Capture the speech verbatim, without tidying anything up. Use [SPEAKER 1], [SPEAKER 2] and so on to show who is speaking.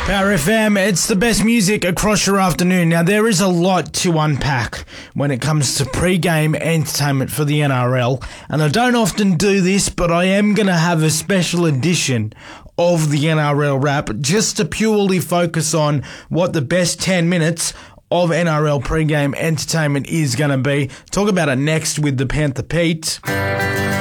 [SPEAKER 1] Power F M, it's the best music across your afternoon. Now, there is a lot to unpack when it comes to pre-game entertainment for the N R L, and I don't often do this, but I am going to have a special edition of the N R L Wrap just to purely focus on what the best ten minutes of N R L pre-game entertainment is going to be. Talk about it next with the Panther Pete.